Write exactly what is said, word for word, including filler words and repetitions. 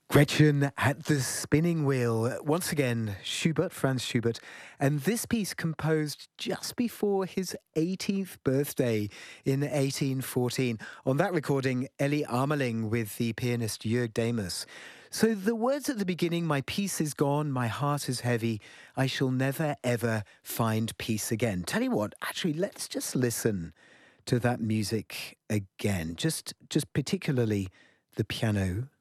Gretchen at the spinning wheel. Once again, Schubert, Franz Schubert, and this piece composed just before his eighteenth birthday in eighteen fourteen. On that recording, Ellie Ameling with the pianist Jörg Demus. So the words at the beginning, my peace is gone, my heart is heavy, I shall never ever find peace again. Tell you what, actually, let's just listen to that music again. Just, just particularly the piano.